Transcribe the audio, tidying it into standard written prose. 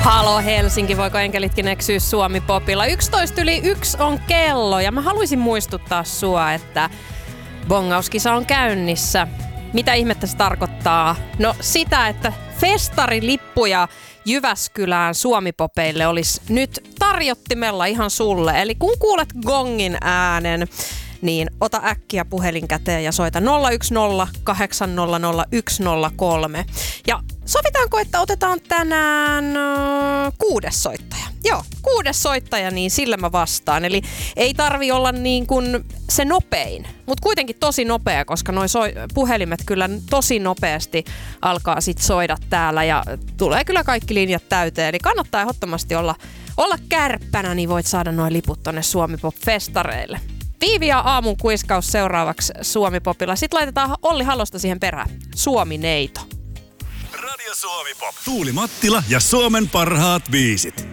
Halo Helsinki, voiko enkelitkin eksyä Suomi-popilla? 11:01 on kello ja mä haluaisin muistuttaa sua, että bongauskisa on käynnissä. Mitä ihmettä se tarkoittaa? No sitä, että festarilippuja Jyväskylään Suomi-popeille olisi nyt tarjottimella ihan sulle. Eli kun kuulet gongin äänen, niin ota äkkiä puhelin käteen ja soita 010 800 103. Ja sovitaanko, että otetaan tänään 6. soittaja? Joo, 6. soittaja, niin sillä mä vastaan. Eli ei tarvi olla niin kuin se nopein, mutta kuitenkin tosi nopea, koska noi puhelimet kyllä tosi nopeasti alkaa sit soida täällä ja tulee kyllä kaikki linjat täyteen. Eli kannattaa ehdottomasti olla kärppänä, niin voit saada noi liput tonne Suomi-pop-festareille. Viivi ja aamun kuiskaus seuraavaksi Suomi-popilla. Sitten laitetaan Olli Halosta siihen perään. Suomi-neito. Radio Suomi Pop. Tuuli Mattila ja Suomen parhaat biisit.